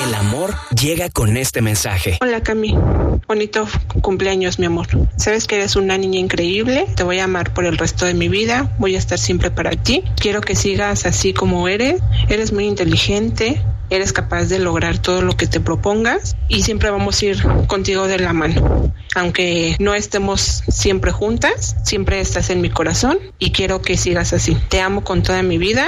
El amor llega con este mensaje. Hola Cami, bonito cumpleaños mi amor. Sabes que eres una niña increíble, te voy a amar por el resto de mi vida, voy a estar siempre para ti. Quiero que sigas así como eres muy inteligente, eres capaz de lograr todo lo que te propongas y siempre vamos a ir contigo de la mano. Aunque no estemos siempre juntas, siempre estás en mi corazón y quiero que sigas así. Te amo con toda mi vida